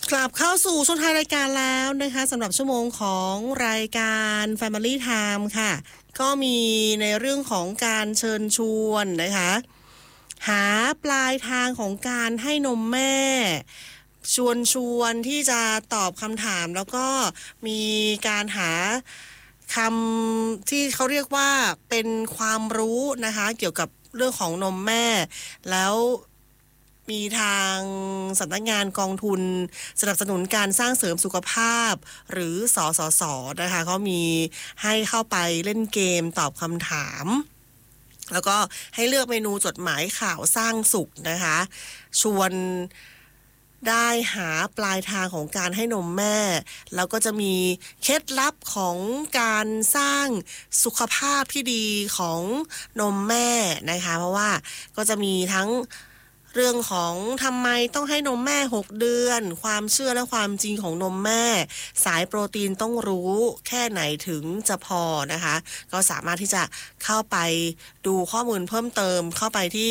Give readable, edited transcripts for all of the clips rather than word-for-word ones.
กลับเข้าสู่ช่วงท้ายรายการแล้วนะคะสำหรับชั่วโมงของรายการ Family Time ค่ะก็มีในเรื่องของการเชิญชวนนะคะหาปลายทางของการให้นมแม่ชวนที่จะตอบคำถามแล้วก็มีการหาคำที่เขาเรียกว่าเป็นความรู้นะคะเกี่ยวกับเรื่องของนมแม่แล้วมีทางสำนักงานกองทุนสนับสนุนการสร้างเสริมสุขภาพหรือสสสนะคะเขามีให้เข้าไปเล่นเกมตอบคำถามแล้วก็ให้เลือกเมนูจดหมายข่าวสร้างสุขนะคะชวนได้หาปลายทางของการให้นมแม่แล้วก็จะมีเคล็ดลับของการสร้างสุขภาพที่ดีของนมแม่นะคะเพราะว่าก็จะมีทั้งเรื่องของทำไมต้องให้นมแม่6เดือนความเชื่อและความจริงของนมแม่สายโปรตีนต้องรู้แค่ไหนถึงจะพอนะคะก็สามารถที่จะเข้าไปดูข้อมูลเพิ่มเติมเข้าไปที่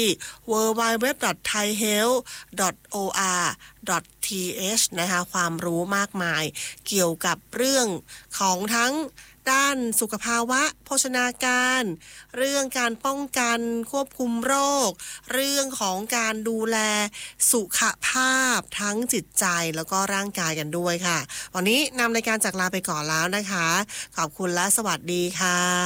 www.thaihealth.or.th นะคะความรู้มากมายเกี่ยวกับเรื่องของทั้งด้านสุขภาวะโภชนาการเรื่องการป้องกันควบคุมโรคเรื่องของการดูแลสุขภาพทั้งจิตใจแล้วก็ร่างกายกันด้วยค่ะวันนี้นำรายการจากลาไปก่อนแล้วนะคะขอบคุณและสวัสดีค่ะ